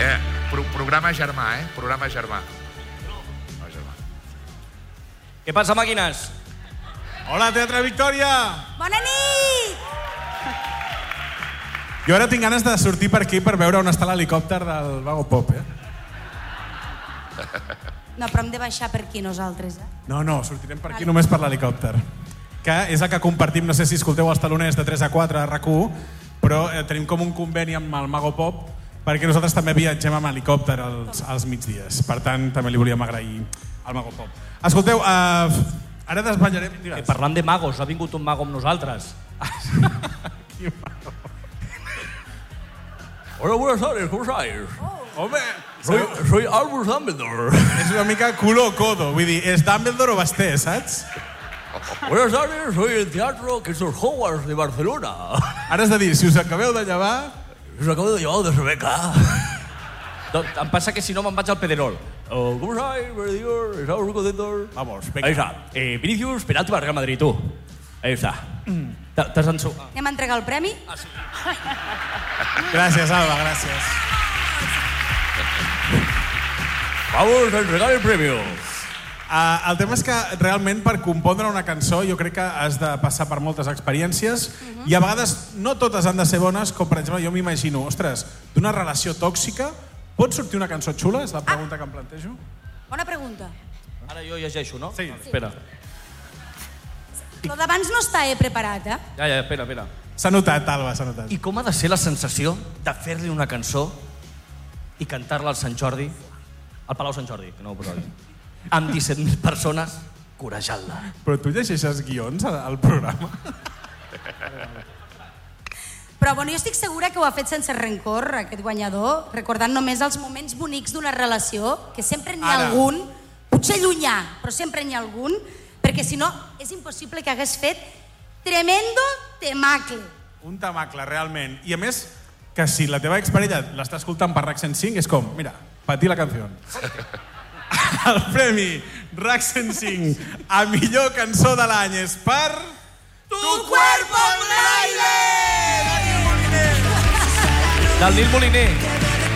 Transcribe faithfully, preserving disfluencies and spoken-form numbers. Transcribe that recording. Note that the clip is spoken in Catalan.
Eh, pro programa germà, eh? Programa germà. No, germà. Què passa, màquines? Hola, Teatre Victòria! Bona nit! Jo ara tinc ganes de sortir per aquí per veure on està l'helicòpter del Vago Pop, eh? No, però hem de baixar per aquí nosaltres, eh? No, no, sortirem per aquí només per l'helicòpter. Que és el que compartim, no sé si escolteu els taloners de tres a quatre a R A C u, però eh, tenim com un conveni amb el Mago Pop perquè nosaltres també viatgem amb helicòpter als, als migdies. Per tant, també li volíem agrair al Mago Pop. Escolteu, eh, ara desballarem... Eh, parlant de magos, ha vingut un mago amb nosaltres. Quin mago? Hola, buenas tardes, ¿cómo estáis? Oh. Home, soy, soy Albus Dumbledore. És una mica culo o codo, vull dir, és Dumbledore o Basté, saps? Buenas tardes, soy el teatro que son Hogwarts de Barcelona. Ara has de dir, si us acabeu de llevar... Us acabo de llevar de Rebeca. Doncs em passa que si no me'n vaig al Pedrerol. Oh, ¿cómo estáis? Perdidos, estamos muy contentos. Vamos, venga. Ahí está. Eh, Vinicius, penalti para Real Madrid, tu. Ahí está. T'has ensu... Anem a entregar el premi? Ah, sí. Gràcies, Alba, gràcies. Vamos a entregar el premio. Uh, el tema és que realment per compondre una cançó jo crec que has de passar per moltes experiències uh-huh. i a vegades no totes han de ser bones, com per exemple jo m'imagino, ostres, d'una relació tòxica pot sortir una cançó xula? És la pregunta ah. que em plantejo. Bona pregunta. Ara jo llegeixo, no? Sí. sí. Espera. Lo d'abans no està eh, preparat, eh? Ja, ja, espera, espera. S'ha notat, Alba, s'ha notat. I com ha de ser la sensació de fer-li una cançó i cantar-la al Sant Jordi, al Palau Sant Jordi, que no ho posa aquí, amb disset mil persones corejant-la? Però tu llegeixes guions al, al programa? Però bueno, jo estic segura que ho ha fet sense rencor, aquest guanyador, recordant només els moments bonics d'una relació, que sempre n'hi ha Ara. algun, potser llunyà, però sempre n'hi ha algun, perquè si no és impossible que hagués fet tremendo temacle. Un temacle, realment. I a més, que si la teva exparella l'està escoltant per RAC cent cinc, és com, mira, patir la canció. El premi RAC cent cinc a millor cançó de l'any és per... Tu cuerpo en el aire! Del Nil Moliner.